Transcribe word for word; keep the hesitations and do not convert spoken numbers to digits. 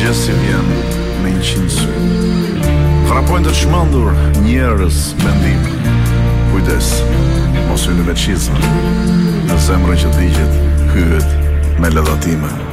gjë si vjen me një qind sy. Frapojnë të çmendur njerëz mendim. Kujdes, mos hyni me çizme. Në zemrën që digjet, hyet me lëdhatime.